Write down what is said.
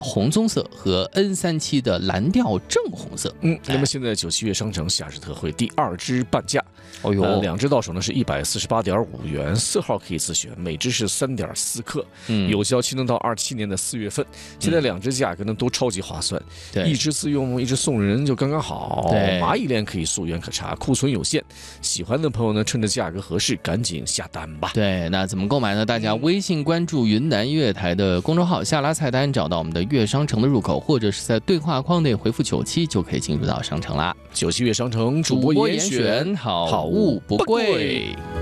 红棕色和 N37的蓝调正红色。 那么现在97月商城夏日特惠第2支半价， 哦呦 ，2支到手呢是148.5元，4号可以自选，每支是3.4克，有效期能到27年的4月份。现在2支价格呢都超级划算，一支自用，一支送人就刚刚好。蚂蚁链可以溯源可查，库存有限，喜欢的朋友呢趁着价格合适赶紧下单吧。 对，那怎么购买呢？大家微信关注云南粤台的公众号，下拉菜单找到我们的粤商城的入口，或者是在对话框内回复97就可以进入到商城啦。 97月商城主播严选， 好物不贵。